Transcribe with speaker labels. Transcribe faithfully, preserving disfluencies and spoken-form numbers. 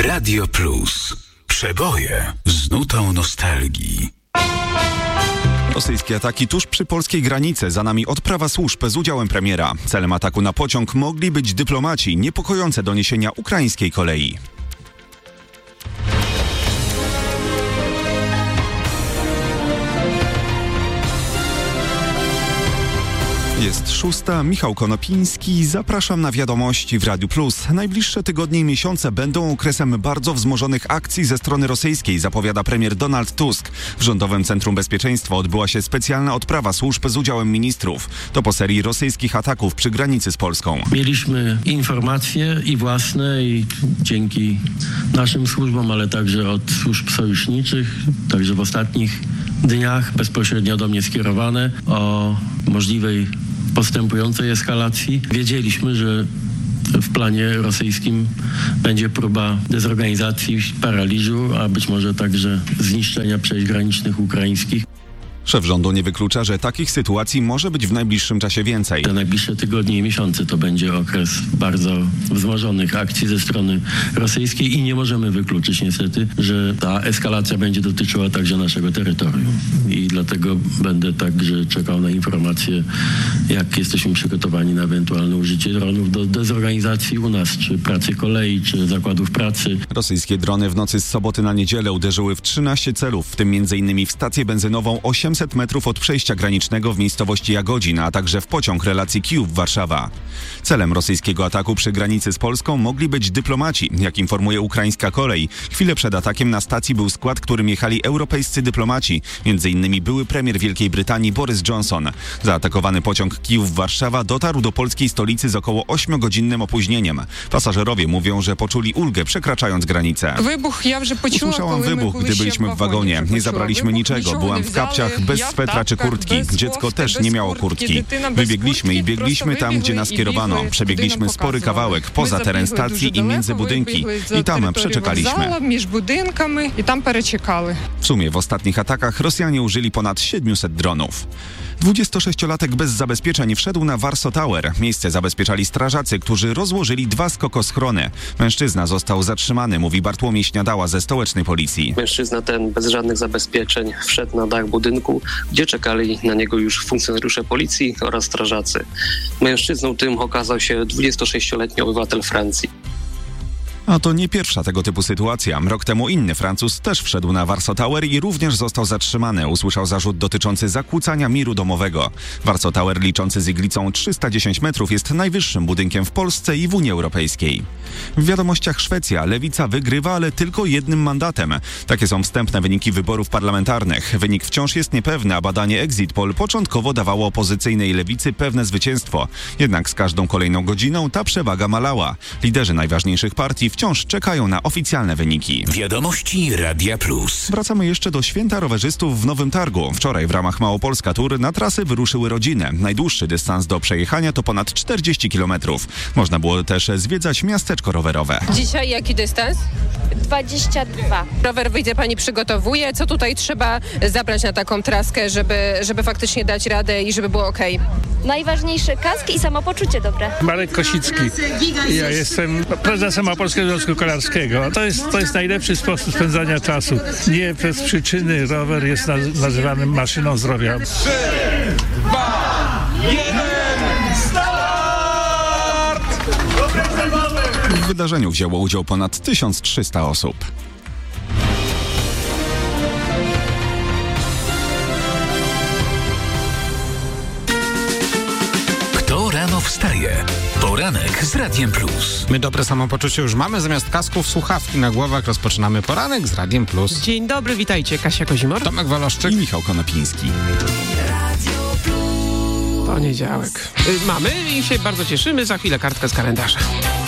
Speaker 1: Radio Plus. Przeboje z nutą nostalgii.
Speaker 2: Rosyjskie ataki tuż przy polskiej granicy, za nami odprawa służb z udziałem premiera. Celem ataku na pociąg mogli być dyplomaci, niepokojące doniesienia ukraińskiej kolei. Jest szósta, Michał Konopiński, zapraszam na wiadomości w Radiu Plus. Najbliższe tygodnie i miesiące będą okresem bardzo wzmożonych akcji ze strony rosyjskiej, zapowiada premier Donald Tusk. W Rządowym Centrum Bezpieczeństwa odbyła się specjalna odprawa służb z udziałem ministrów. To po serii rosyjskich ataków przy granicy z Polską.
Speaker 3: Mieliśmy informacje i własne, i dzięki naszym służbom, ale także od służb sojuszniczych, także w ostatnich dniach bezpośrednio do mnie skierowane o możliwej postępującej eskalacji. Wiedzieliśmy, że w planie rosyjskim będzie próba dezorganizacji, paraliżu, a być może także zniszczenia przejść granicznych ukraińskich.
Speaker 2: Szef rządu nie wyklucza, że takich sytuacji może być w najbliższym czasie więcej.
Speaker 3: Te najbliższe tygodnie i miesiące to będzie okres bardzo wzmożonych akcji ze strony rosyjskiej i nie możemy wykluczyć niestety, że ta eskalacja będzie dotyczyła także naszego terytorium. I dlatego będę także czekał na informacje, jak jesteśmy przygotowani na ewentualne użycie dronów do dezorganizacji u nas, czy pracy kolei, czy zakładów pracy.
Speaker 2: Rosyjskie drony w nocy z soboty na niedzielę uderzyły w trzynaście celów, w tym między innymi w stację benzynową osiemset metrów od przejścia granicznego w miejscowości Jagodzin, a także w pociąg relacji Kijów-Warszawa. Celem rosyjskiego ataku przy granicy z Polską mogli być dyplomaci, jak informuje ukraińska kolej. Chwilę przed atakiem na stacji był skład, którym jechali europejscy dyplomaci, między innymi były premier Wielkiej Brytanii Boris Johnson. Zaatakowany pociąg Kijów-Warszawa dotarł do polskiej stolicy z około ośmiogodzinnym opóźnieniem. Pasażerowie mówią, że poczuli ulgę przekraczając granicę.
Speaker 4: Wybuch, ja już poczułam,
Speaker 2: Usłyszałam wybuch, gdy byliśmy w wagonie. Nie zabraliśmy niczego. Byłam w kapciach, bez swetra czy kurtki. Dziecko też nie miało kurtki. Wybiegliśmy i biegliśmy tam, gdzie nas kierowano. Przebiegliśmy spory kawałek poza teren stacji i między budynki. I tam przeczekaliśmy.
Speaker 4: I tam przeczekali.
Speaker 2: W sumie w ostatnich atakach Rosjanie użyli ponad siedmiuset dronów. dwudziestosześciolatek bez zabezpieczeń wszedł na Warsaw Tower. Miejsce zabezpieczali strażacy, którzy rozłożyli dwa skokoschrony. Mężczyzna został zatrzymany, mówi Bartłomiej Śniadała ze stołecznej policji.
Speaker 5: Mężczyzna ten bez żadnych zabezpieczeń wszedł na dach budynku, gdzie czekali na niego już funkcjonariusze policji oraz strażacy. Mężczyzną tym okazał się dwudziestosześcioletni obywatel Francji.
Speaker 2: A to nie pierwsza tego typu sytuacja. Rok temu inny Francuz też wszedł na Warsaw Tower i również został zatrzymany. Usłyszał zarzut dotyczący zakłócania miru domowego. Warsaw Tower, liczący z iglicą trzysta dziesięć metrów, jest najwyższym budynkiem w Polsce i w Unii Europejskiej. W wiadomościach Szwecja. Lewica wygrywa, ale tylko jednym mandatem. Takie są wstępne wyniki wyborów parlamentarnych. Wynik wciąż jest niepewny, a badanie Exit Poll początkowo dawało opozycyjnej lewicy pewne zwycięstwo. Jednak z każdą kolejną godziną ta przewaga malała. Liderzy najważniejszych partii wciąż czekają na oficjalne wyniki.
Speaker 1: Wiadomości Radia Plus.
Speaker 2: Wracamy jeszcze do święta rowerzystów w Nowym Targu. Wczoraj w ramach Małopolska Tour na trasy wyruszyły rodziny. Najdłuższy dystans do przejechania to ponad czterdzieści kilometrów. Można było też zwiedzać miasteczko rowerowe.
Speaker 6: Dzisiaj jaki dystans?
Speaker 7: dwadzieścia dwa.
Speaker 6: Rower, widzę, pani przygotowuje. Co tutaj trzeba zabrać na taką traskę, żeby, żeby faktycznie dać radę i żeby było okej?
Speaker 7: Najważniejszy kask i samopoczucie dobre.
Speaker 8: Marek Kosicki. Ja jestem prezesem Małopolskiego Związku Kolarskiego. To jest, to jest najlepszy sposób spędzania czasu. Nie bez przyczyny rower jest naz- nazywany maszyną zdrowia.
Speaker 9: trzy, dwa, jeden, start!
Speaker 2: W wydarzeniu wzięło udział ponad tysiąc trzysta osób.
Speaker 1: Kto rano wstaje? Poranek z Radiem Plus.
Speaker 10: My dobre samopoczucie już mamy. Zamiast kasków, słuchawki na głowach. Rozpoczynamy poranek z Radiem Plus.
Speaker 11: Dzień dobry, witajcie. Kasia Kozimor,
Speaker 10: Tomek Waloszczyk
Speaker 2: i Michał Konopiński.
Speaker 11: Poniedziałek. Y, mamy i się bardzo cieszymy. Za chwilę kartka z kalendarza.